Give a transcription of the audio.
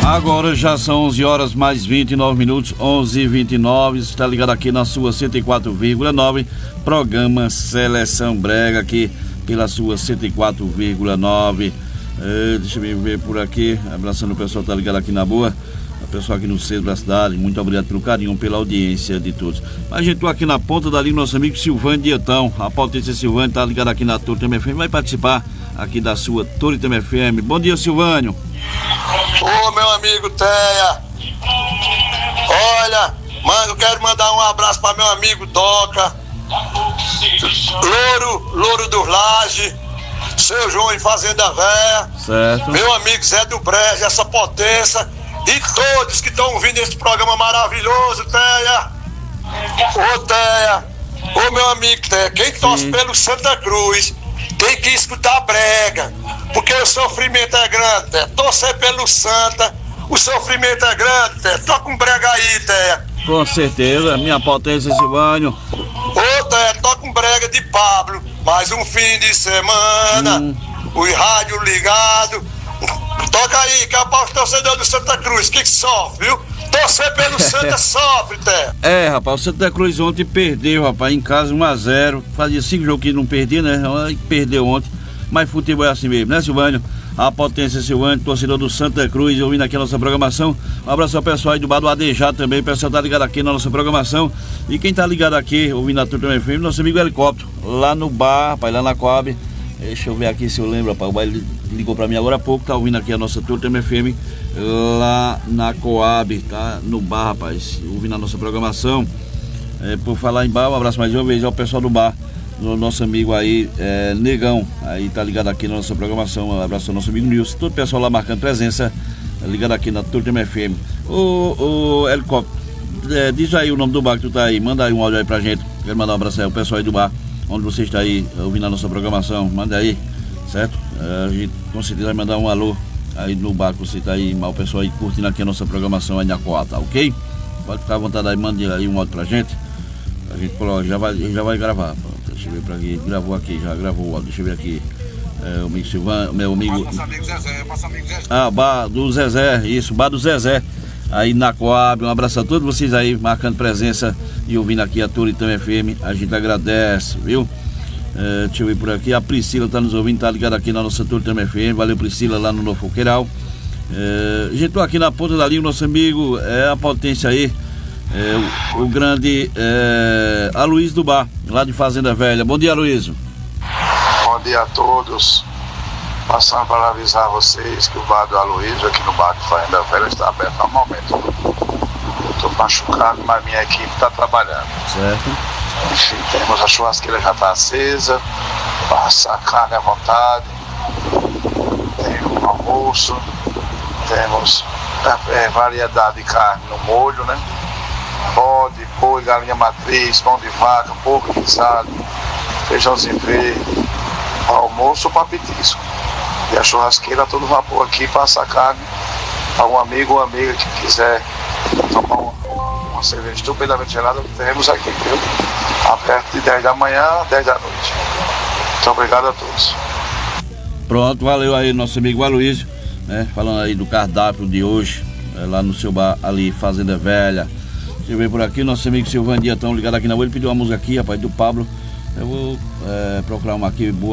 Agora já são 11 horas mais 29 minutos, 11h29, está ligado aqui na sua 104,9, programa Seleção Brega, aqui pela sua 104,9. Deixa eu ver por aqui, abraçando o pessoal que está ligado aqui na boa, o pessoal aqui no centro da cidade, muito obrigado pelo carinho, pela audiência de todos. Mas a gente está aqui na ponta da linha, nosso amigo Silvânio Dietão, a potência Silvânio está ligado aqui na Toritama FM, vai participar aqui da sua Toritama FM. Bom dia, Silvânio. Ô, meu amigo Teia, olha, mano, eu quero mandar um abraço para meu amigo Doca, Louro dos Laje, seu João em Fazenda Véia, certo. Meu amigo Zé do Brejo, essa potência, e todos que estão ouvindo esse programa maravilhoso, Teia. Ô, Teia, ô, meu amigo Teia, quem torce pelo Santa Cruz tem que escutar brega, porque o sofrimento é grande, Teia. Torcer pelo Santa, o sofrimento é grande, Teia. Toca um brega aí, Teia. Com certeza, minha potência, Silvânio. Ô, Teia, toca um brega de Pablo, mais um fim de semana, o rádio ligado. Toca aí, que é o torcedor do Santa Cruz, que sofre, viu? Torcer pelo Santa sofre, Teia. Rapaz, o Santa Cruz ontem perdeu, rapaz, em casa 1-0. Fazia 5 jogos que não perdia, né? Perdeu ontem. Mas futebol é assim mesmo, né, Silvânio? A potência, Silvânio, torcedor do Santa Cruz, ouvindo aqui a nossa programação. Um abraço ao pessoal aí do bar do Adejá também. O pessoal tá ligado aqui na nossa programação. E quem tá ligado aqui, ouvindo a Toritama FM, nosso amigo Helicóptero, lá no bar, rapaz, lá na Coab. Deixa eu ver aqui se eu lembro, rapaz. O bar ligou pra mim agora há pouco, tá ouvindo aqui a nossa Toritama FM, lá na Coab, tá no bar, rapaz, ouvindo a nossa programação. Por falar em bar, um abraço mais uma vez ao pessoal do bar, o nosso amigo aí, Negão, aí tá ligado aqui na nossa programação. Um abraço ao nosso amigo Nilson, todo o pessoal lá marcando presença, ligado aqui na Toritama FM. Ô Helicóptero, diz aí o nome do bar que tu tá aí, manda aí um áudio aí pra gente. Quero mandar um abraço aí ao pessoal aí do bar, onde você está aí ouvindo a nossa programação, manda aí, certo? A gente com certeza vai mandar um alô aí no bar que você está aí, o pessoal aí curtindo aqui a nossa programação aí na Coab, tá ok? Pode ficar à vontade aí, mande aí um áudio pra gente. A gente já vai gravar. Deixa eu ver pra aqui, gravou aqui, já gravou o áudio, deixa eu ver aqui. O amigo Silvano, meu amigo. Nosso amigo Zezé, nosso amigo Zezé. Bar do Zezé, isso, bar do Zezé, aí na Coab. Um abraço a todos vocês aí, marcando presença e ouvindo aqui a Toritama FM. A gente agradece, viu? Deixa eu ver por aqui. A Priscila tá nos ouvindo, tá ligada aqui na nossa Toritama FM. Valeu, Priscila, lá no Novo Foqueiral. A gente tá aqui na ponta da linha, o nosso amigo a potência aí, o grande Aloysio do bar, lá de Fazenda Velha. Bom dia, Aloysio. Bom dia a todos. Passando para avisar vocês que o bar do Aloysio, aqui no bar de Fazenda Velha, está aberto normalmente. Estou machucado, mas minha equipe está trabalhando. Certo. Enfim, temos a churrasqueira já está acesa, passa a carne à vontade, tem um almoço, temos variedade de carne no molho, né? Bode, boi, galinha matriz, pão de vaca, porco guisado, feijãozinho verde, almoço para petisco. E a churrasqueira a todo vapor aqui, passa a carne para um amigo ou amiga que quiser tomar uma cerveja estupendamente gelada, teremos aqui, viu? Aberto de 10 da manhã a 10 da noite. Muito obrigado a todos. Pronto, valeu aí nosso amigo Aloysio, né? Falando aí do cardápio de hoje, lá no seu bar ali, Fazenda Velha. Deixa eu ver por aqui, nosso amigo Silvânio Dietão ligado aqui na rua, ele pediu uma música aqui, rapaz, do Pablo. Eu vou procurar uma aqui boa.